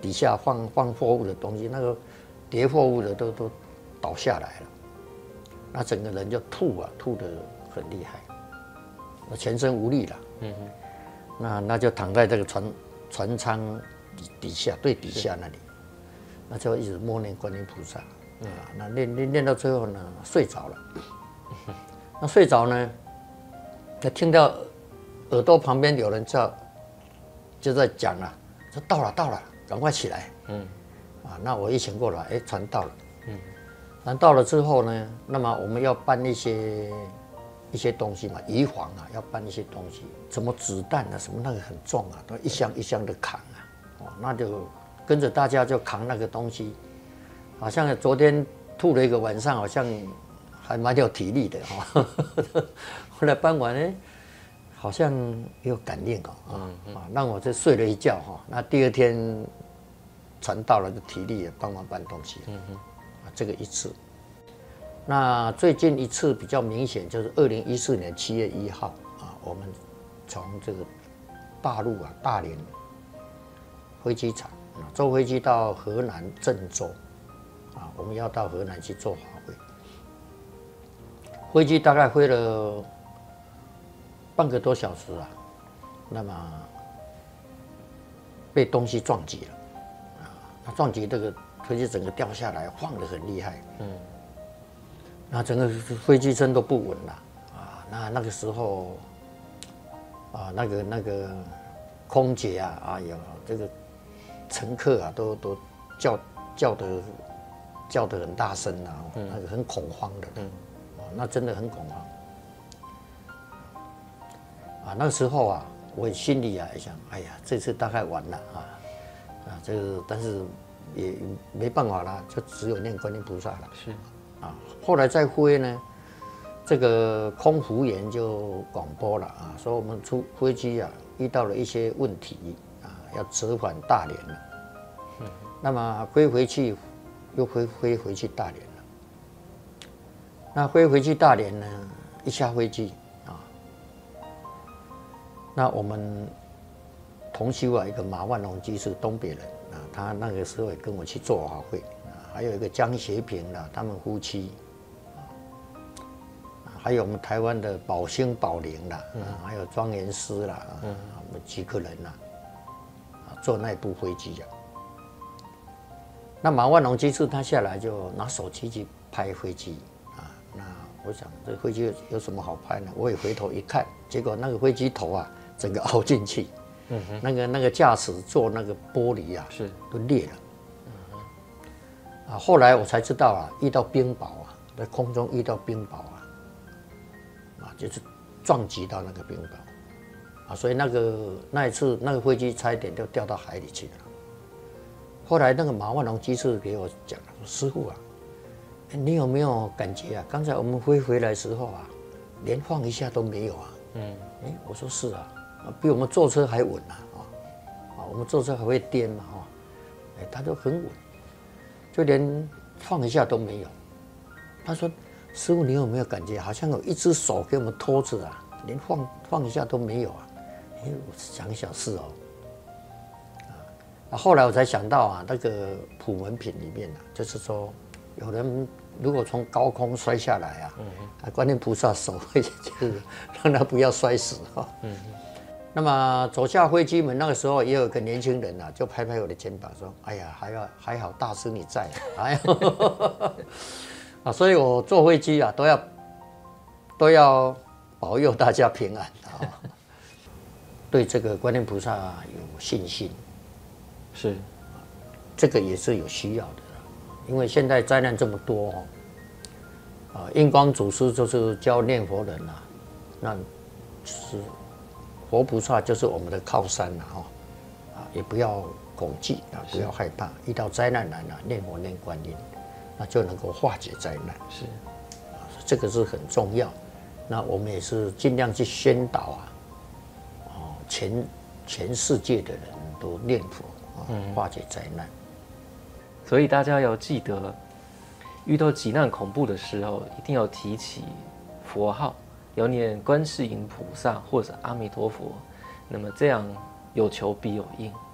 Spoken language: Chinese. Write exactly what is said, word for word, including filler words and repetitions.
底下放放货物的东西，那个叠货物的都都倒下来了，那整个人就吐啊，吐得很厉害，我全身无力了。嗯哼，那那就躺在这个船船舱底底下最底下那里，那就一直默念观音菩萨。啊，那练练练到最后呢，睡着了。那睡着呢，就听到耳朵旁边有人叫，就在讲啊，说到了到了，赶快起来。嗯，啊，那我一醒过来，哎，船到了。嗯，船到了之后呢，那么我们要搬一些一些东西嘛，移防啊，要搬一些东西，什么子弹啊，什么那个很重啊，都一箱一箱的扛啊。哦，那就跟着大家就扛那个东西。好像昨天吐了一个晚上，好像还蛮有体力的哈。后来搬完呢，好像有感应哦，啊，让我就睡了一觉哈。那第二天船到了，就体力也帮忙搬东西。嗯哼，啊，这个一次。那最近一次比较明显，就是二零一四年七月一号啊，我们从这个大陆啊大连飞机场啊坐飞机到河南郑州。啊，我们要到河南去做法会，飞机大概飞了半个多小时啊，那么被东西撞击了，啊，那撞击这个飞机整个掉下来，晃得很厉害，嗯，那整个飞机身都不稳了，啊，那那个时候，啊，那个那个空姐啊，哎呀，这个乘客啊，都都叫叫得。叫得很大声啊，那个很恐慌的，嗯，那真的很恐慌。啊，那时候啊，我心里啊想，哎呀，这次大概完了啊，啊，这个但是也没办法啦，就只有念观音菩萨了。是，啊，后来再飞呢，这个空服员就广播了啊，说我们出飞机啊遇到了一些问题啊，要折返大连了。嗯，那么飞回去。又飞飞回去大连了。那飞回去大连呢？一下飞机啊，那我们同修啊，一个马万龙居士，东北人啊，他那个时候也跟我去做法会啊，还有一个江学平啦，他们夫妻啊，还有我们台湾的宝兴宝灵啦，啊，还有庄严师啦，啊，我们几个人啦，啊，坐那部飞机啊。那马万龙居士他下来就拿手机去拍飞机啊，那我想这飞机有什么好拍呢？我也回头一看，结果那个飞机头啊，整个凹进去，嗯哼，那个那个驾驶座那个玻璃啊，是都裂了，嗯哼，啊，后来我才知道啊，遇到冰雹啊，在空中遇到冰雹啊，啊，就是撞击到那个冰雹，啊，所以那个那一次那个飞机差一点就掉到海里去了。后来那个马万龙居士给我讲了，说师父啊，你有没有感觉啊？刚才我们飞回来的时候啊，连晃一下都没有啊。嗯，哎，我说是啊，比我们坐车还稳啊，啊，我们坐车还会颠嘛，哈，哎，他都很稳，就连晃一下都没有。他说，师父你有没有感觉，好像有一只手给我们拖着啊，连晃晃一下都没有啊？哎，我想一想是哦。后来我才想到啊，那个普门品里面啊，就是说，有人如果从高空摔下来啊，啊，观音菩萨手会就是让他不要摔死哈。嗯，那么走下飞机门那个时候，也有个年轻人啊，就拍拍我的肩膀说：“哎呀，还要还好大师你在，哎呀，啊，所以我坐飞机啊，都要都要保佑大家平安啊，对这个观音菩萨有信心。”是，这个也是有需要的，因为现在灾难这么多哦，啊，印光祖师就是教念佛人呐，那是佛菩萨就是我们的靠山了哈，啊，也不要恐惧啊，不要害怕，遇到灾难来了，念佛念观音，那就能够化解灾难。是，啊，这个是很重要。那我们也是尽量去宣导啊，哦，全全世界的人都念佛。嗯，化解灾难， 所以大家要记得，遇到急难恐怖的时候，一定要提起佛号，要念观世音菩萨或者阿弥陀佛，那么这样有求必有应。